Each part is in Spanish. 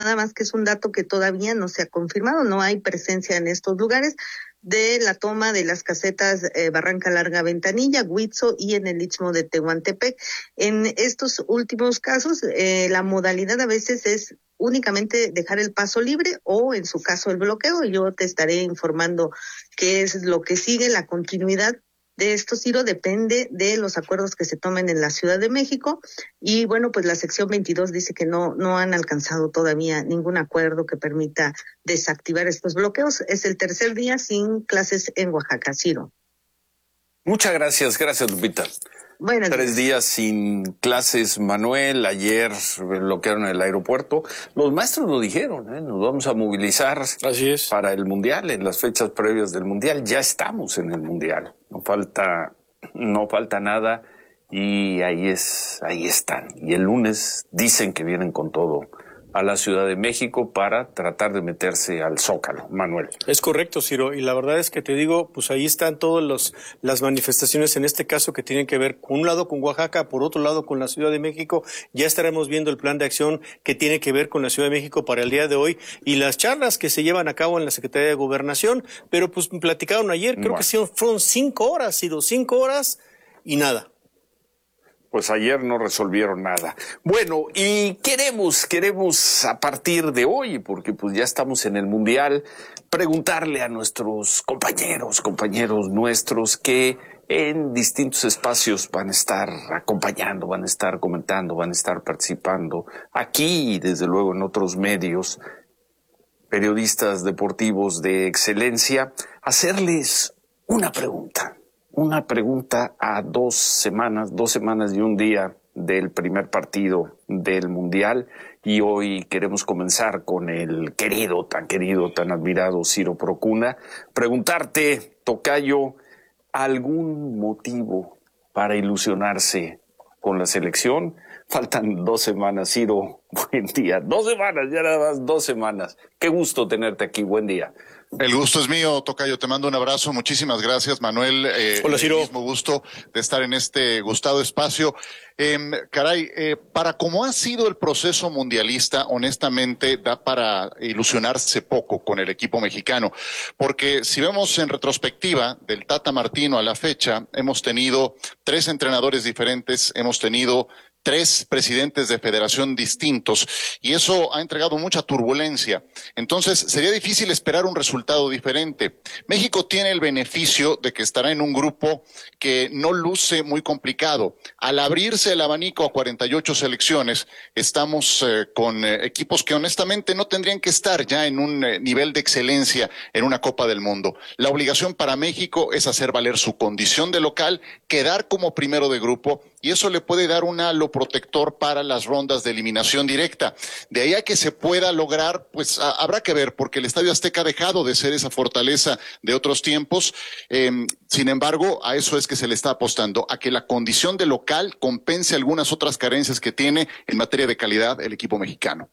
nada más que es un dato que todavía no se ha confirmado, no hay presencia en estos lugares, de la toma de las casetas Barranca Larga, Ventanilla, Huitzo y en el Istmo de Tehuantepec. En estos últimos casos, la modalidad a veces es únicamente dejar el paso libre o en su caso el bloqueo. Yo te estaré informando qué es lo que sigue, la continuidad de esto, Ciro, depende de los acuerdos que se tomen en la Ciudad de México. Y bueno, pues la sección 22 dice que no han alcanzado todavía ningún acuerdo que permita desactivar estos bloqueos. Es el tercer día sin clases en Oaxaca, Ciro. Muchas gracias, Lupita. Buenas 3 días sin clases, Manuel. Ayer bloquearon el aeropuerto. Los maestros lo dijeron, nos vamos a movilizar. Así es. Para el Mundial, en las fechas previas del Mundial. Ya estamos en el Mundial. No falta nada y ahí están. Y el lunes dicen que vienen con todo a la Ciudad de México para tratar de meterse al Zócalo, Manuel. Es correcto, Ciro, y la verdad es que te digo, pues ahí están todas las manifestaciones, en este caso que tienen que ver, por un lado con Oaxaca, por otro lado con la Ciudad de México. Ya estaremos viendo el plan de acción que tiene que ver con la Ciudad de México para el día de hoy y las charlas que se llevan a cabo en la Secretaría de Gobernación, pero pues me platicaron ayer, creo que fueron 5 horas, Ciro, 5 horas y nada. Pues ayer no resolvieron nada. Bueno, y queremos a partir de hoy, porque pues ya estamos en el Mundial, preguntarle a nuestros compañeros nuestros que en distintos espacios van a estar acompañando, van a estar comentando, van a estar participando. Aquí y desde luego en otros medios, periodistas deportivos de excelencia, hacerles una pregunta a 2 semanas y un día del primer partido del Mundial. Y hoy queremos comenzar con el tan querido, tan admirado Ciro Procuna. Preguntarte, tocayo, ¿algún motivo para ilusionarse con la selección? Faltan 2 semanas, Ciro. Buen día. 2 semanas, ya nada más 2 semanas. Qué gusto tenerte aquí. Buen día. El gusto es mío, tocayo. Te mando un abrazo. Muchísimas gracias, Manuel. Hola, Ciro. El mismo gusto de estar en este gustado espacio. Para cómo ha sido el proceso mundialista, honestamente, da para ilusionarse poco con el equipo mexicano. Porque si vemos en retrospectiva, del Tata Martino a la fecha, hemos tenido 3 entrenadores diferentes, hemos tenido 3 presidentes de federación distintos, y eso ha entregado mucha turbulencia. Entonces, sería difícil esperar un resultado diferente. México tiene el beneficio de que estará en un grupo que no luce muy complicado. Al abrirse el abanico a 48 selecciones, estamos con equipos que honestamente no tendrían que estar ya en un nivel de excelencia en una Copa del Mundo. La obligación para México es hacer valer su condición de local, quedar como primero de grupo, y eso le puede dar un halo protector para las rondas de eliminación directa. De ahí a que se pueda lograr, pues habrá que ver, porque el Estadio Azteca ha dejado de ser esa fortaleza de otros tiempos. Sin embargo, a eso es que se le está apostando, a que la condición de local compense algunas otras carencias que tiene en materia de calidad el equipo mexicano.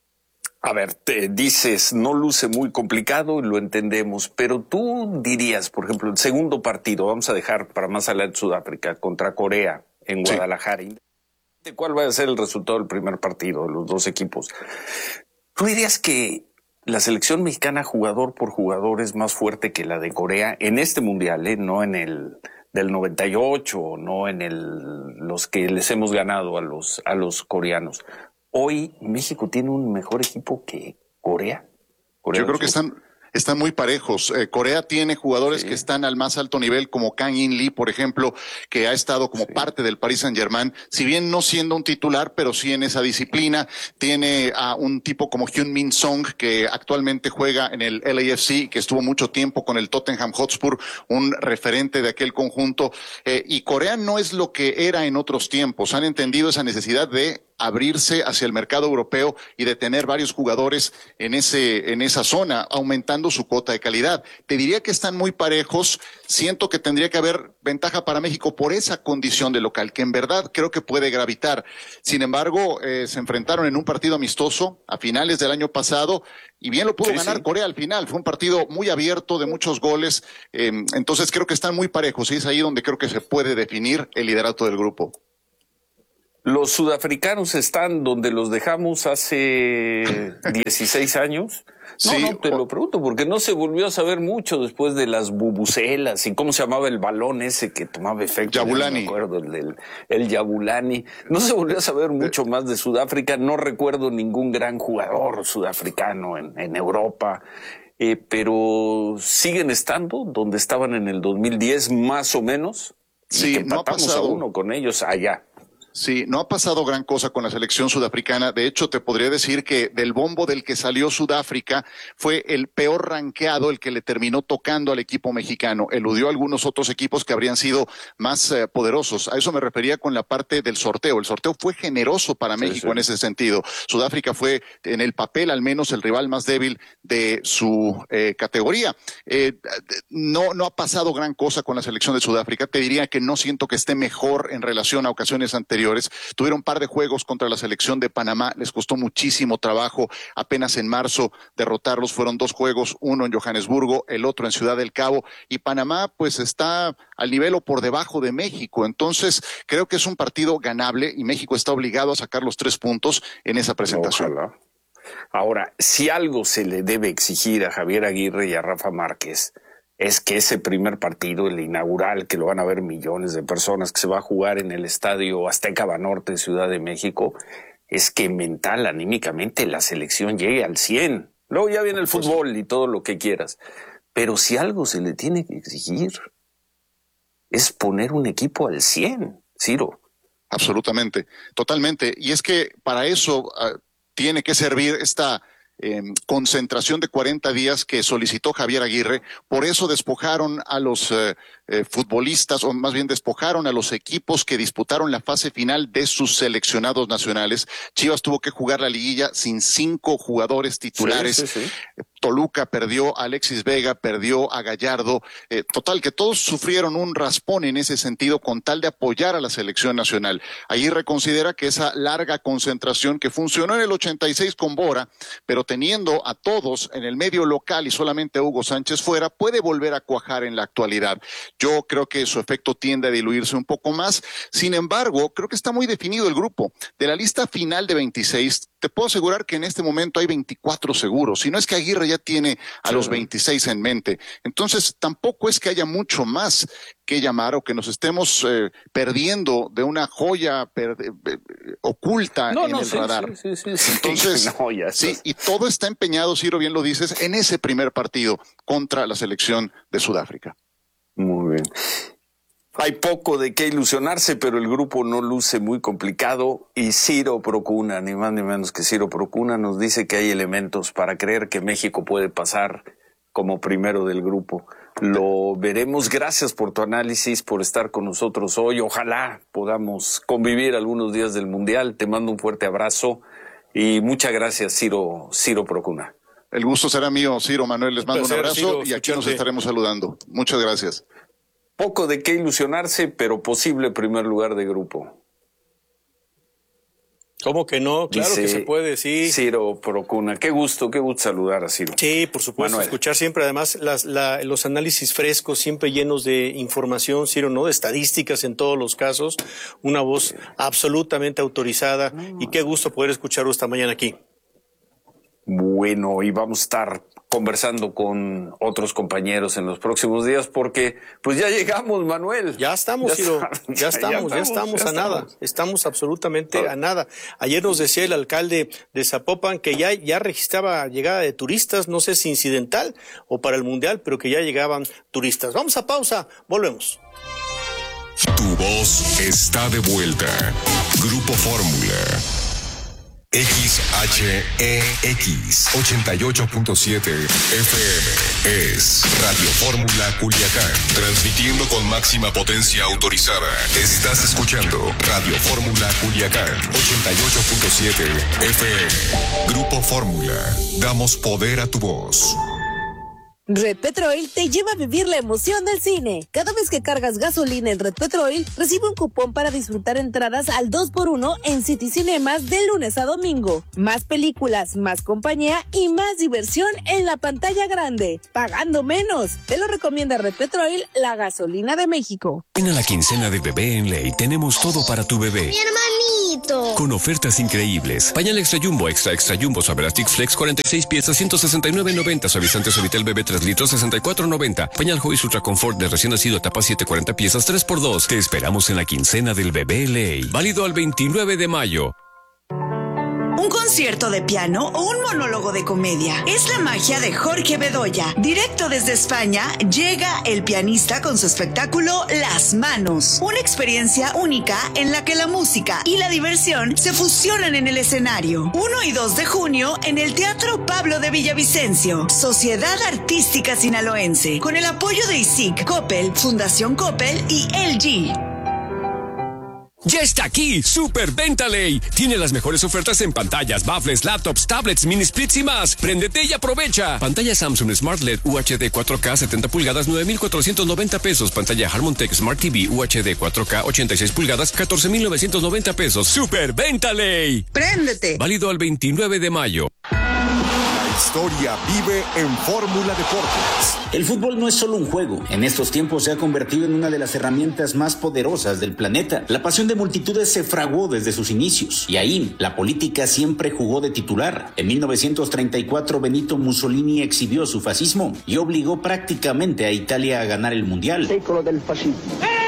A ver, te dices, no luce muy complicado y lo entendemos, pero tú dirías, por ejemplo, el segundo partido, vamos a dejar para más adelante Sudáfrica contra Corea en Guadalajara. Sí. ¿Cuál va a ser el resultado del primer partido de los 2 equipos? ¿Tú dirías que la selección mexicana jugador por jugador es más fuerte que la de Corea en este Mundial, no en el del 98, no en los que les hemos ganado a los coreanos? Hoy México tiene un mejor equipo que Corea. Yo creo que están muy parejos. Corea tiene jugadores que están al más alto nivel, como Kang In Lee, por ejemplo, que ha estado como parte del Paris Saint-Germain, si bien no siendo un titular, pero sí en esa disciplina. Tiene a un tipo como Heung-min Song, que actualmente juega en el LAFC, que estuvo mucho tiempo con el Tottenham Hotspur, un referente de aquel conjunto. Y Corea no es lo que era en otros tiempos. Han entendido esa necesidad de abrirse hacia el mercado europeo y de tener varios jugadores en esa zona, aumentando su cuota de calidad. Te diría que están muy parejos. Siento que tendría que haber ventaja para México por esa condición de local, que en verdad creo que puede gravitar. Sin embargo, se enfrentaron en un partido amistoso a finales del año pasado y bien lo pudo ganar Corea al final. Fue un partido muy abierto, de muchos goles. Entonces creo que están muy parejos y es ahí donde creo que se puede definir el liderato del grupo. Los sudafricanos están donde los dejamos hace 16 años. Sí, No, te lo pregunto, porque no se volvió a saber mucho después de las bubucelas y cómo se llamaba el balón ese que tomaba efecto. Jabulani. No me acuerdo, el Jabulani. No se volvió a saber mucho más de Sudáfrica. No recuerdo ningún gran jugador sudafricano en Europa. Pero siguen estando donde estaban en el 2010, más o menos. Sí, y que no ha empatamos pasado. a 1 con ellos allá. Sí, no ha pasado gran cosa con la selección sudafricana. De hecho, te podría decir que del bombo del que salió Sudáfrica fue el peor rankeado, el que le terminó tocando al equipo mexicano. Eludió a algunos otros equipos que habrían sido más poderosos. A eso me refería con la parte del sorteo. El sorteo fue generoso para México en ese sentido. Sudáfrica fue, en el papel al menos, el rival más débil de su categoría. No ha pasado gran cosa con la selección de Sudáfrica. Te diría que no siento que esté mejor en relación a ocasiones anteriores. Tuvieron un par de juegos contra la selección de Panamá, les costó muchísimo trabajo. Apenas en marzo derrotarlos, fueron 2 juegos, uno en Johannesburgo, el otro en Ciudad del Cabo, y Panamá pues está al nivel o por debajo de México. Entonces creo que es un partido ganable y México está obligado a sacar los 3 puntos en esa presentación. Ojalá. Ahora, si algo se le debe exigir a Javier Aguirre y a Rafa Márquez, es que ese primer partido, el inaugural, que lo van a ver millones de personas, que se va a jugar en el Estadio Azteca Banorte de Ciudad de México, es que mental, anímicamente, la selección llegue al 100. Luego ya viene el fútbol y todo lo que quieras. Pero si algo se le tiene que exigir, es poner un equipo al 100, Ciro. Absolutamente, totalmente. Y es que para eso tiene que servir esta concentración de 40 días que solicitó Javier Aguirre. Por eso despojaron a los futbolistas, o más bien despojaron a los equipos que disputaron la fase final de sus seleccionados nacionales. Chivas tuvo que jugar la liguilla sin 5 jugadores titulares. Sí. Toluca perdió a Alexis Vega, perdió a Gallardo. Total, que todos sufrieron un raspón en ese sentido con tal de apoyar a la selección nacional. Aguirre considera que esa larga concentración que funcionó en el 86 con Bora, pero teniendo a todos en el medio local y solamente a Hugo Sánchez fuera, puede volver a cuajar en la actualidad. Yo creo que su efecto tiende a diluirse un poco más. Sin embargo, creo que está muy definido el grupo. De la lista final de 26, te puedo asegurar que en este momento hay 24 seguros. Si no es que Aguirre ya tiene a los 26 en mente. Entonces, tampoco es que haya mucho más que llamar o que nos estemos perdiendo de una joya oculta en el radar. Sí. Entonces, sí, y todo está empeñado, Ciro, bien lo dices, en ese primer partido contra la selección de Sudáfrica. Muy bien. Hay poco de qué ilusionarse, pero el grupo no luce muy complicado y Ciro Procuna, ni más ni menos que Ciro Procuna, nos dice que hay elementos para creer que México puede pasar como primero del grupo. Lo veremos. Gracias por tu análisis, por estar con nosotros hoy. Ojalá podamos convivir algunos días del Mundial. Te mando un fuerte abrazo y muchas gracias, Ciro Procuna. El gusto será mío, Ciro. Manuel, les mando un abrazo, Ciro, y aquí nos estaremos saludando. Muchas gracias. Poco de qué ilusionarse, pero posible primer lugar de grupo. ¿Cómo que no? Claro que se puede, sí. Ciro Procuna, qué gusto saludar a Ciro. Sí, por supuesto, Manuel. Escuchar siempre además los análisis frescos, siempre llenos de información, Ciro, ¿no? De estadísticas en todos los casos, una voz absolutamente autorizada y qué gusto poder escucharlo esta mañana aquí. Bueno, y vamos a estar conversando con otros compañeros en los próximos días porque pues ya llegamos, Manuel. Ya estamos, Ciro, ya estamos a nada, estamos absolutamente a nada. Ayer nos decía el alcalde de Zapopan que ya registraba llegada de turistas, no sé si incidental o para el Mundial, pero que ya llegaban turistas. Vamos a pausa, volvemos. Tu voz está de vuelta. Grupo Fórmula. XHEX 88.7 FM es Radio Fórmula Culiacán, transmitiendo con máxima potencia autorizada. Estás escuchando Radio Fórmula Culiacán 88.7 FM. Grupo Fórmula, damos poder a tu voz. Red Petrol te lleva a vivir la emoción del cine. Cada vez que cargas gasolina en Red Petrol, recibe un cupón para disfrutar entradas al 2x1 en City Cinemas de lunes a domingo. Más películas, más compañía y más diversión en la pantalla grande, pagando menos. Te lo recomienda Red Petrol, la gasolina de México. En la quincena de bebé en Ley tenemos todo para tu bebé. Mi hermanito. bonito. Con ofertas increíbles. Pañal Extra Jumbo, Extra Jumbo, Suavelastic Flex, 46 piezas, 169.90. Suavizante Suavitel Bebé 3 litros, 64.90. Pañal Joyce Ultra Comfort de recién nacido, tapa 740 piezas, 3x2. Te esperamos en la quincena del Bebé LA. Válido al 29 de mayo. Un concierto de piano o un monólogo de comedia. Es la magia de Jorge Bedoya. Directo desde España, llega el pianista con su espectáculo Las Manos. Una experiencia única en la que la música y la diversión se fusionan en el escenario. 1 y 2 de junio en el Teatro Pablo de Villavicencio. Sociedad Artística Sinaloense. Con el apoyo de ISIC, Coppel, Fundación Coppel y LG. Ya está aquí, Super Venta Ley. Tiene las mejores ofertas en pantallas, baffles, laptops, tablets, mini splits y más. Préndete y aprovecha. Pantalla Samsung Smart LED UHD 4K 70 pulgadas, 9,490 pesos. Pantalla Harmon-Tech Smart TV UHD 4K 86 pulgadas, 14,990 pesos. Super Venta Ley. ¡Préndete! Válido al 29 de mayo. La historia vive en Fórmula Deportes. El fútbol no es solo un juego. En estos tiempos se ha convertido en una de las herramientas más poderosas del planeta. La pasión de multitudes se fraguó desde sus inicios. Y ahí, la política siempre jugó de titular. En 1934, Benito Mussolini exhibió su fascismo y obligó prácticamente a Italia a ganar el Mundial. Secolo del fascismo.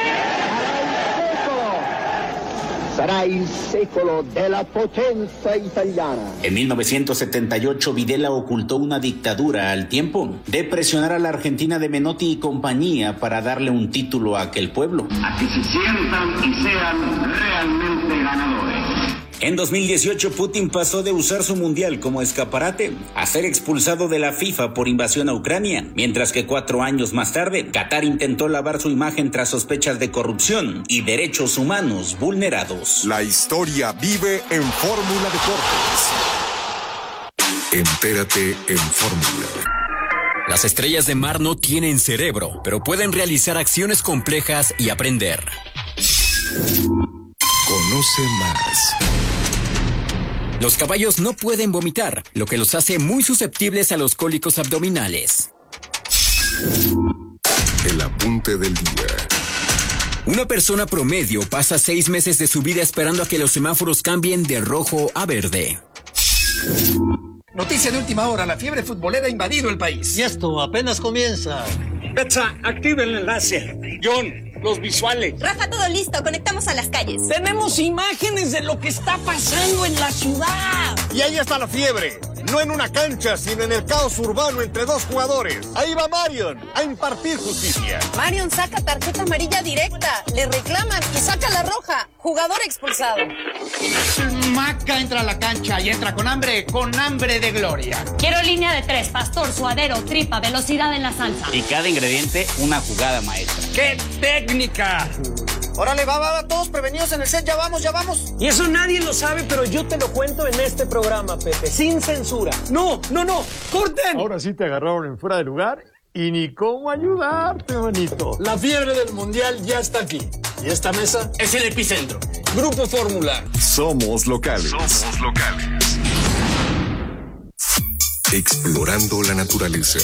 Sarà il secolo della potenza italiana. En 1978, Videla ocultó una dictadura al tiempo de presionar a la Argentina de Menotti y compañía para darle un título a aquel pueblo. A que se sientan y sean realmente ganadores. En 2018, Putin pasó de usar su mundial como escaparate a ser expulsado de la FIFA por invasión a Ucrania, mientras que 4 años más tarde, Qatar intentó lavar su imagen tras sospechas de corrupción y derechos humanos vulnerados. La historia vive en Fórmula Deportes. Entérate en Fórmula. Las estrellas de mar no tienen cerebro, pero pueden realizar acciones complejas y aprender. Conoce más. Los caballos no pueden vomitar, lo que los hace muy susceptibles a los cólicos abdominales. El apunte del día. Una persona promedio pasa 6 meses de su vida esperando a que los semáforos cambien de rojo a verde. Noticia de última hora, la fiebre futbolera ha invadido el país. Y esto apenas comienza. Betsa, activa el enlace. John, los visuales. Rafa, todo listo, conectamos a las calles. Tenemos imágenes de lo que está pasando en la ciudad. Y ahí está la fiebre. No en una cancha, sino en el caos urbano entre 2 jugadores. Ahí va Marion a impartir justicia. Marion saca tarjeta amarilla directa, le reclaman y saca la roja. Jugador expulsado. Maca entra a la cancha y entra con hambre de gloria. Quiero línea de 3, pastor, suadero, tripa, velocidad en la salsa. Y cada ingrediente, una jugada maestra. ¡Qué técnica! Órale, va, todos prevenidos en el set, ya vamos. Y eso nadie lo sabe, pero yo te lo cuento en este programa, Pepe, sin censura. No, corten. Ahora sí te agarraron en fuera de lugar y ni cómo ayudarte, manito. La fiebre del mundial ya está aquí. Y esta mesa es el epicentro. Grupo Fórmula. Somos locales. Explorando la naturaleza.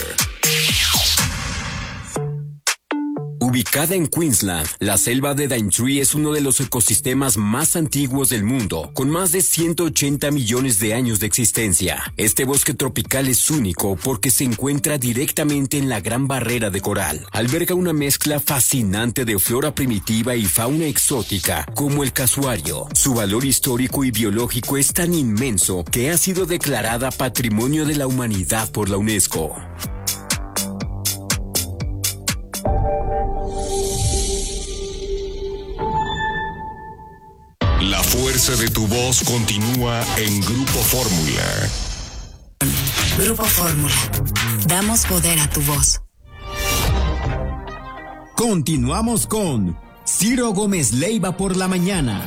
Ubicada en Queensland, la selva de Daintree es uno de los ecosistemas más antiguos del mundo, con más de 180 millones de años de existencia. Este bosque tropical es único porque se encuentra directamente en la Gran Barrera de Coral. Alberga una mezcla fascinante de flora primitiva y fauna exótica, como el casuario. Su valor histórico y biológico es tan inmenso que ha sido declarada Patrimonio de la Humanidad por la UNESCO. La fuerza de tu voz continúa en Grupo Fórmula. Grupo Fórmula. Damos poder a tu voz. Continuamos con Ciro Gómez Leiva por la mañana.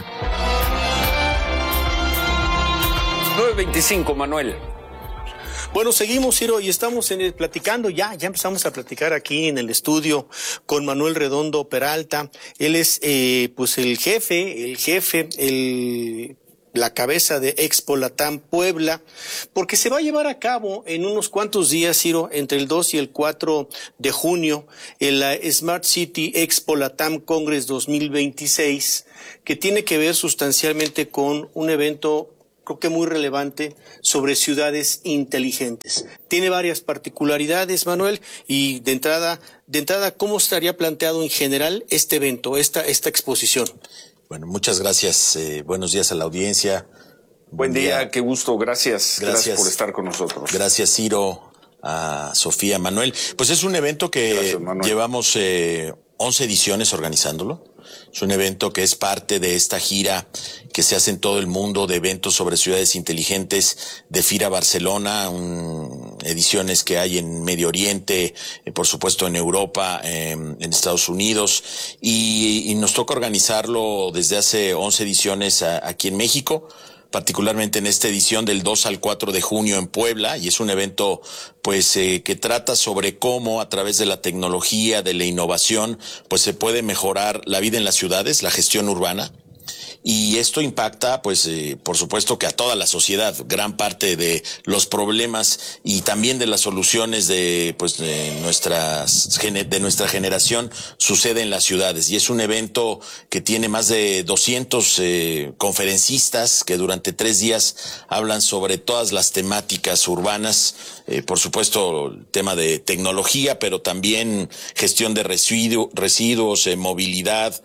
9:25, Manuel. Bueno, seguimos, Ciro, y estamos platicando ya empezamos a platicar aquí en el estudio con Manuel Redondo Peralta. Él es, pues, el jefe, la cabeza de Expo Latam Puebla, porque se va a llevar a cabo en unos cuantos días, Ciro, entre el 2 y el 4 de junio, en la Smart City Expo Latam Congress 2026, que tiene que ver sustancialmente con un evento, creo que muy relevante, sobre ciudades inteligentes. Tiene varias particularidades, Manuel, y de entrada, ¿cómo estaría planteado en general este evento, esta exposición? Bueno, muchas gracias. Buenos días a la audiencia. Buen día, qué gusto. Gracias por estar con nosotros. Gracias, Ciro, a Sofía, Manuel. Pues es un evento que llevamos 11 ediciones organizándolo. Es un evento que es parte de esta gira que se hace en todo el mundo de eventos sobre ciudades inteligentes de FIRA Barcelona, ediciones que hay en Medio Oriente, por supuesto en Europa, en Estados Unidos, y nos toca organizarlo desde hace 11 ediciones aquí en México, particularmente en esta edición del 2 al 4 de junio en Puebla, y es un evento pues que trata sobre cómo a través de la tecnología, de la innovación, pues se puede mejorar la vida en las ciudades, la gestión urbana. Y esto impacta, pues, por supuesto que a toda la sociedad. Gran parte de los problemas y también de las soluciones de nuestra generación sucede en las ciudades. Y es un evento que tiene más de 200 conferencistas que durante 3 días hablan sobre todas las temáticas urbanas. Por supuesto, el tema de tecnología, pero también gestión de residuos, movilidad,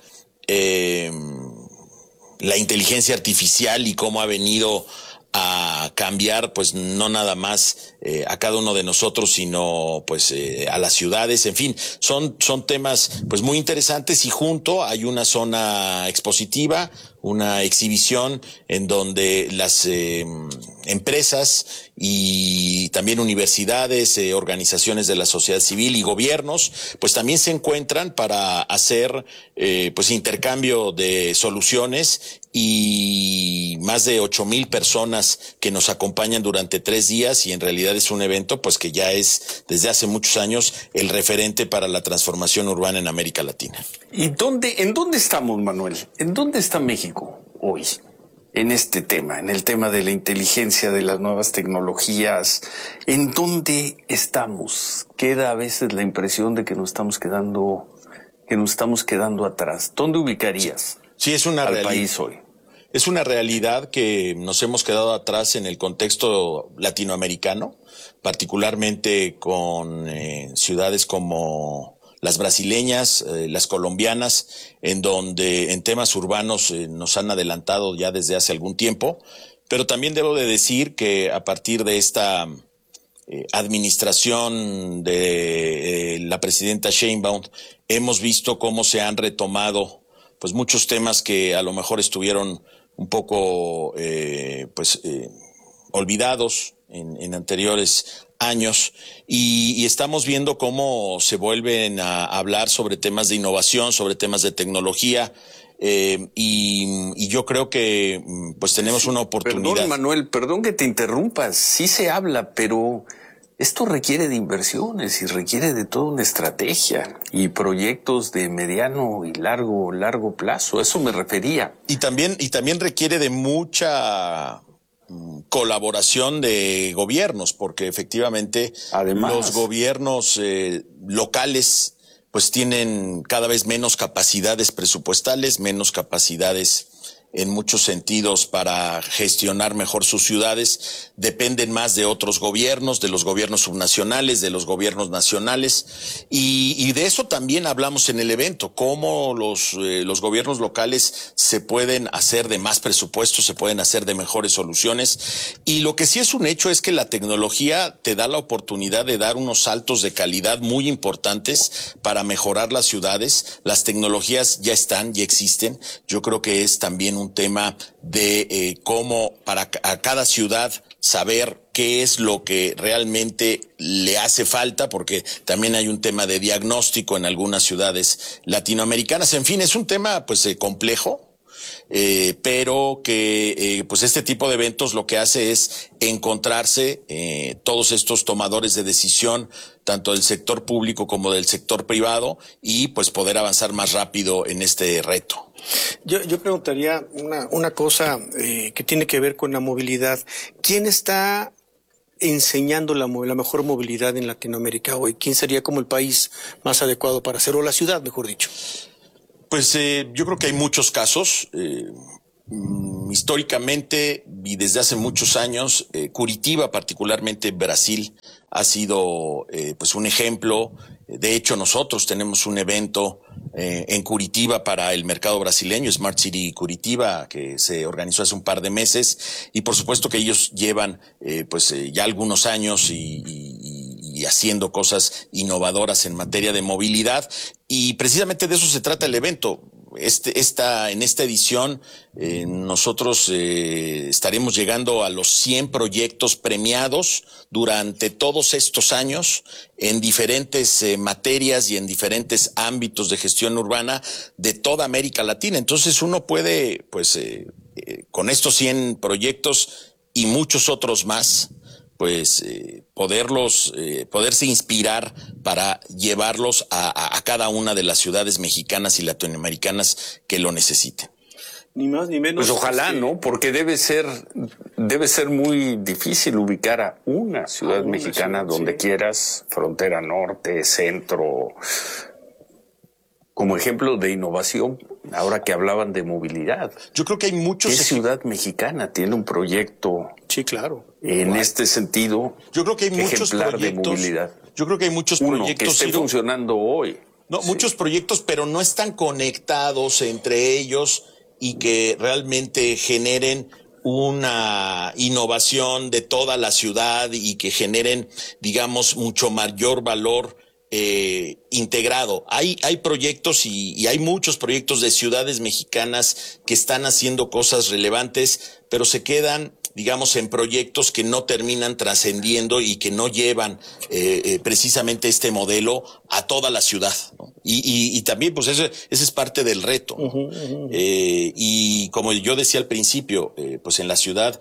la inteligencia artificial y cómo ha venido a cambiar, pues no nada más a cada uno de nosotros, sino pues a las ciudades. En fin, son temas pues muy interesantes, y junto hay una zona expositiva, una exhibición en donde las empresas y también universidades, organizaciones de la sociedad civil y gobiernos, pues también se encuentran para hacer pues intercambio de soluciones, y más de 8,000 personas que nos acompañan durante 3 días, y en realidad es un evento pues que ya es desde hace muchos años el referente para la transformación urbana en América Latina. ¿Y en dónde estamos, Manuel? ¿En dónde está México hoy en este tema, en el tema de la inteligencia, de las nuevas tecnologías? ¿En dónde estamos? Queda a veces la impresión de que nos estamos quedando atrás. ¿Dónde ubicarías al país hoy? Es una realidad que nos hemos quedado atrás en el contexto latinoamericano, particularmente con ciudades como las brasileñas, las colombianas, en donde en temas urbanos nos han adelantado ya desde hace algún tiempo. Pero también debo de decir que a partir de esta administración de la presidenta Sheinbaum, hemos visto cómo se han retomado pues muchos temas que a lo mejor estuvieron un poco olvidados en anteriores años, y estamos viendo cómo se vuelven a hablar sobre temas de innovación, sobre temas de tecnología, y yo creo que pues tenemos una oportunidad. Perdón, Manuel, perdón que te interrumpas. Sí se habla, pero esto requiere de inversiones y requiere de toda una estrategia y proyectos de mediano y largo plazo. A eso me refería. Y también requiere de mucha colaboración de gobiernos, porque efectivamente además los gobiernos locales pues tienen cada vez menos capacidades presupuestales, menos capacidades en muchos sentidos para gestionar mejor sus ciudades, dependen más de otros gobiernos, de los gobiernos subnacionales, de los gobiernos nacionales, y de eso también hablamos en el evento, cómo los gobiernos locales se pueden hacer de más presupuesto, se pueden hacer de mejores soluciones, y lo que sí es un hecho es que la tecnología te da la oportunidad de dar unos saltos de calidad muy importantes para mejorar las ciudades. Las tecnologías ya existen. Yo creo que es también un tema de cómo para a cada ciudad saber qué es lo que realmente le hace falta, porque también hay un tema de diagnóstico en algunas ciudades latinoamericanas. En fin, es un tema pues complejo, pero que pues este tipo de eventos lo que hace es encontrarse todos estos tomadores de decisión, tanto del sector público como del sector privado, y pues poder avanzar más rápido en este reto. Yo preguntaría una cosa que tiene que ver con la movilidad. ¿Quién está enseñando la mejor movilidad en Latinoamérica hoy? ¿Quién sería como el país más adecuado para hacerlo, o la ciudad, mejor dicho? Pues yo creo que hay muchos casos. Históricamente y desde hace muchos años, Curitiba, particularmente Brasil, ha sido pues un ejemplo. De hecho, nosotros tenemos un evento en Curitiba para el mercado brasileño, Smart City Curitiba, que se organizó hace un par de meses, y por supuesto que ellos llevan ya algunos años y haciendo cosas innovadoras en materia de movilidad, y precisamente de eso se trata el evento. En esta edición nosotros estaremos llegando a los 100 proyectos premiados durante todos estos años en diferentes materias y en diferentes ámbitos de gestión urbana de toda América Latina. Entonces uno puede, con estos 100 proyectos y muchos otros más, poderse inspirar para llevarlos a cada una de las ciudades mexicanas y latinoamericanas que lo necesiten. Ni más ni menos. Pues ojalá, ¿no? Porque debe ser muy difícil ubicar a una ciudad mexicana donde quieras, frontera norte, centro, como ejemplo de innovación. Ahora que hablaban de movilidad. Yo creo que hay muchos. ¿Qué ciudad mexicana tiene un proyecto? Sí, claro. En este sentido. Yo creo que hay muchos proyectos de movilidad. Yo creo que hay muchos proyectos que esté funcionando hoy. No, muchos proyectos, pero no están conectados entre ellos y que realmente generen una innovación de toda la ciudad y que generen, digamos, mucho mayor valor integrado. Hay proyectos y hay muchos proyectos de ciudades mexicanas que están haciendo cosas relevantes, pero se quedan, digamos, en proyectos que no terminan trascendiendo y que no llevan precisamente este modelo a toda la ciudad, ¿no? Y también, pues ese es parte del reto, ¿no? Y como yo decía al principio, pues en la ciudad,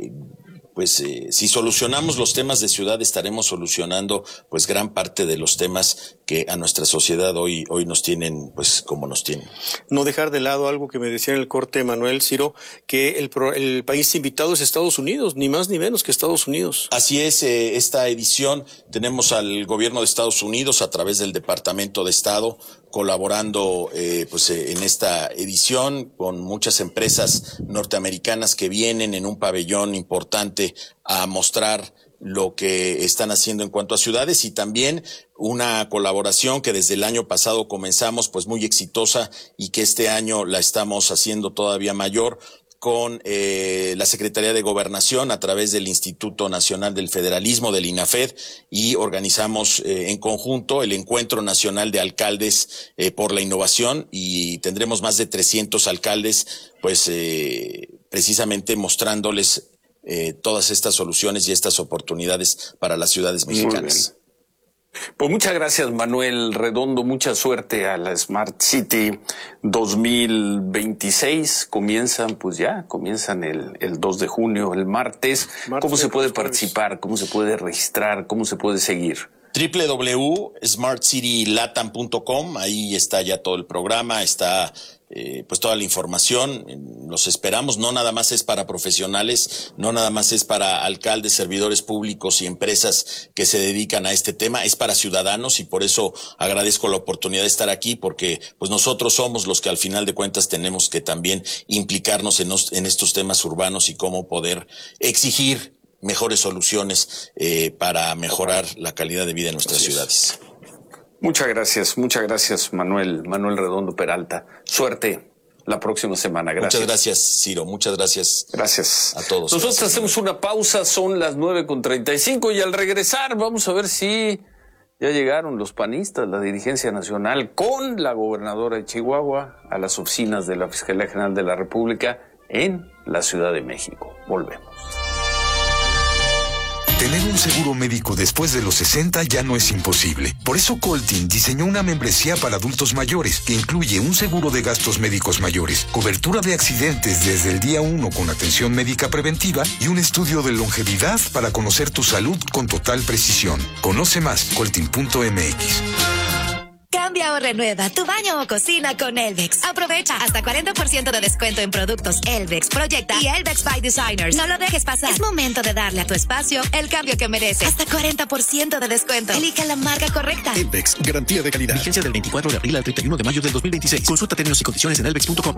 si solucionamos los temas de ciudad, estaremos solucionando pues gran parte de los temas que a nuestra sociedad hoy nos tienen pues como nos tienen. No dejar de lado algo que me decía en el corte Manuel, Ciro, que el país invitado es Estados Unidos, ni más ni menos que Estados Unidos. Así es, esta edición tenemos al gobierno de Estados Unidos a través del Departamento de Estado colaborando en esta edición con muchas empresas norteamericanas que vienen en un pabellón importante a mostrar lo que están haciendo en cuanto a ciudades, y también una colaboración que desde el año pasado comenzamos pues muy exitosa y que este año la estamos haciendo todavía mayor con la Secretaría de Gobernación a través del Instituto Nacional del Federalismo, del INAFED, y organizamos en conjunto el Encuentro Nacional de Alcaldes por la Innovación, y tendremos más de 300 alcaldes precisamente mostrándoles todas estas soluciones y estas oportunidades para las ciudades mexicanas. Pues muchas gracias, Manuel Redondo. Mucha suerte a la Smart City 2026. Comienzan el 2 de junio, el martes. ¿Cómo se puede participar? ¿Cómo se puede registrar? ¿Cómo se puede seguir? www.smartcitylatam.com. Ahí está ya todo el programa, está toda la información. Los esperamos. No nada más es para profesionales, no nada más es para alcaldes, servidores públicos y empresas que se dedican a este tema, es para ciudadanos, y por eso agradezco la oportunidad de estar aquí, porque pues nosotros somos los que al final de cuentas tenemos que también implicarnos en estos temas urbanos y cómo poder exigir mejores soluciones para mejorar la calidad de vida en nuestras ciudades. Muchas gracias, Manuel Redondo Peralta. Suerte la próxima semana. Gracias. Muchas gracias, Ciro. Muchas gracias. Gracias a todos. Nosotros hacemos una pausa, son las 9:35, y al regresar vamos a ver si ya llegaron los panistas, la dirigencia nacional, con la gobernadora de Chihuahua a las oficinas de la Fiscalía General de la República en la Ciudad de México. Volvemos. Tener un seguro médico después de los 60 ya no es imposible. Por eso Coltin diseñó una membresía para adultos mayores que incluye un seguro de gastos médicos mayores, cobertura de accidentes desde el día 1 con atención médica preventiva y un estudio de longevidad para conocer tu salud con total precisión. Conoce más, coltin.mx. Cambia o renueva tu baño o cocina con Elvex. Aprovecha hasta 40% de descuento en productos Elvex, Proyecta y Elvex by Designers. No lo dejes pasar. Es momento de darle a tu espacio el cambio que merece. Hasta 40% de descuento. Elija la marca correcta. Elvex, garantía de calidad. Vigencia del 24 de abril al 31 de mayo del 2026. Consulta términos y condiciones en elvex.com.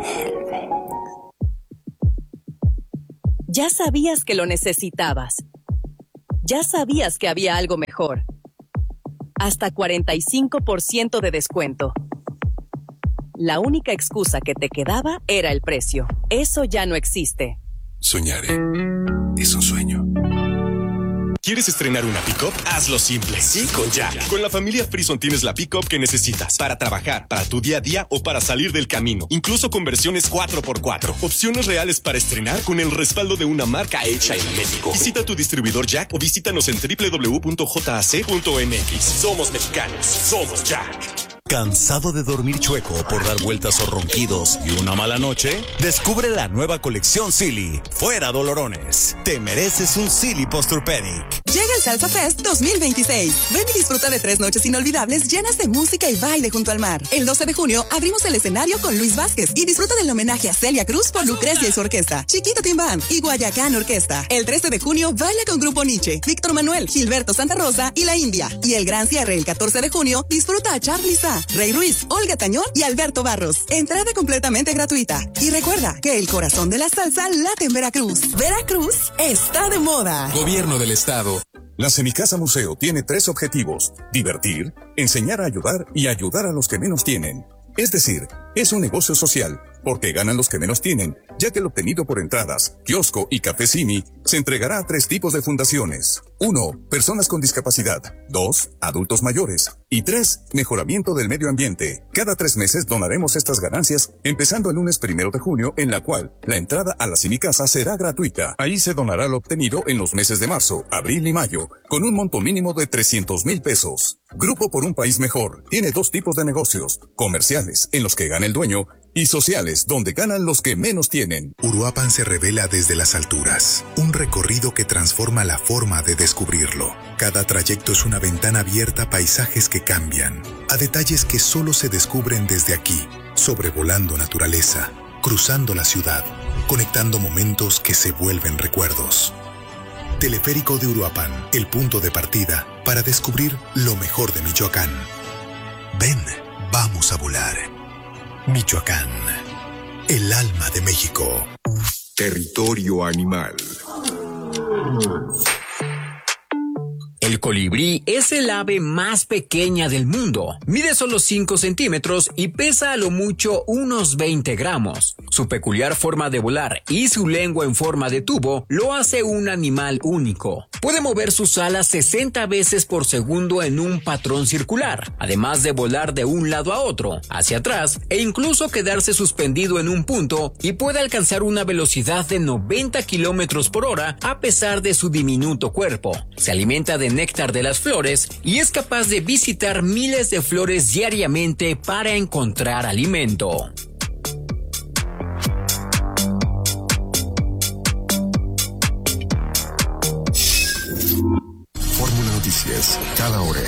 Ya sabías que lo necesitabas. Ya sabías que había algo mejor. Hasta 45% de descuento. La única excusa que te quedaba era el precio. Eso ya no existe. Soñar es un sueño. ¿Quieres estrenar una pick-up? Hazlo simple. Sí, con Jack. Con la familia Frison tienes la pick-up que necesitas para trabajar, para tu día a día o para salir del camino. Incluso con versiones 4x4. Opciones reales para estrenar con el respaldo de una marca hecha en México. Visita tu distribuidor Jack o visítanos en www.jac.mx. Somos mexicanos. Somos Jack. ¿Cansado de dormir chueco por dar vueltas o ronquidos y una mala noche? Descubre la nueva colección Silly. Fuera dolorones. Te mereces un Silly Posturpedic. Llega el Salsa Fest 2026. Ven y disfruta de 3 noches inolvidables llenas de música y baile junto al mar. El 12 de junio abrimos el escenario con Luis Vázquez y disfruta del homenaje a Celia Cruz por Lucrecia y su orquesta, Chiquito Tim Band y Guayacán Orquesta. El 13 de junio baila con Grupo Nietzsche, Víctor Manuel, Gilberto Santa Rosa y La India. Y el gran cierre el 14 de junio disfruta a Charly Sá, Rey Ruiz, Olga Tañón y Alberto Barros. Entrada completamente gratuita. Y recuerda que el corazón de la salsa late en Veracruz. Veracruz está de moda. Gobierno del Estado. La Semicasa Museo tiene 3 objetivos: divertir, enseñar a ayudar y ayudar a los que menos tienen. Es decir, es un negocio social, porque ganan los que menos tienen, ya que el obtenido por entradas, kiosco y café Simi se entregará a 3 tipos de fundaciones. 1. Personas con discapacidad. 2. Adultos mayores. Y 3. Mejoramiento del medio ambiente. Cada 3 meses donaremos estas ganancias, empezando el lunes 1 de junio, en la cual la entrada a la Semicasa será gratuita. Ahí se donará lo obtenido en los meses de marzo, abril y mayo, con un monto mínimo de 300,000 pesos. Grupo por un País Mejor tiene 2 tipos de negocios: comerciales, en los que gana el dueño, y sociales, donde ganan los que menos tienen. Uruapan se revela desde las alturas, un recorrido que transforma la forma de descubrirlo. Cada trayecto es una ventana abierta a paisajes que cambian, a detalles que solo se descubren desde aquí, sobrevolando naturaleza, cruzando la ciudad, conectando momentos que se vuelven recuerdos. Teleférico de Uruapan, el punto de partida para descubrir lo mejor de Michoacán. Ven, vamos a volar. Michoacán, el alma de México. Territorio animal. El colibrí es el ave más pequeña del mundo. Mide solo 5 centímetros y pesa a lo mucho unos 20 gramos. Su peculiar forma de volar y su lengua en forma de tubo lo hace un animal único. Puede mover sus alas 60 veces por segundo en un patrón circular, además de volar de un lado a otro, hacia atrás e incluso quedarse suspendido en un punto, y puede alcanzar una velocidad de 90 kilómetros por hora a pesar de su diminuto cuerpo. Se alimenta de néctar de las flores y es capaz de visitar miles de flores diariamente para encontrar alimento. Fórmula Noticias, cada hora.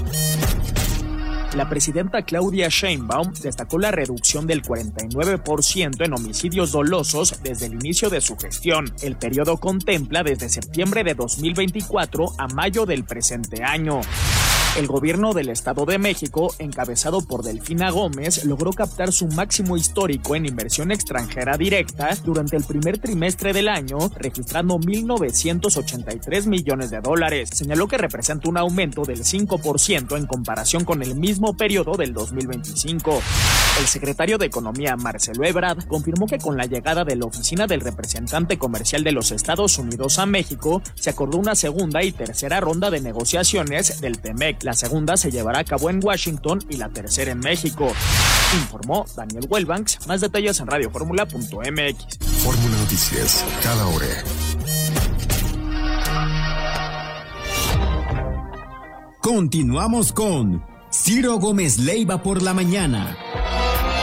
La presidenta Claudia Sheinbaum destacó la reducción del 49% en homicidios dolosos desde el inicio de su gestión. El periodo contempla desde septiembre de 2024 a mayo del presente año. El gobierno del Estado de México, encabezado por Delfina Gómez, logró captar su máximo histórico en inversión extranjera directa durante el primer trimestre del año, registrando 1,983 millones de dólares. Señaló que representa un aumento del 5% en comparación con el mismo periodo del 2025. El secretario de Economía, Marcelo Ebrard, confirmó que con la llegada de la Oficina del Representante Comercial de los Estados Unidos a México, se acordó una segunda y tercera ronda de negociaciones del TEMEC. La segunda se llevará a cabo en Washington y la tercera en México. Informó Daniel Wellbanks. Más detalles en radioformula.mx. Fórmula Noticias, cada hora. Continuamos con Ciro Gómez Leiva por la mañana.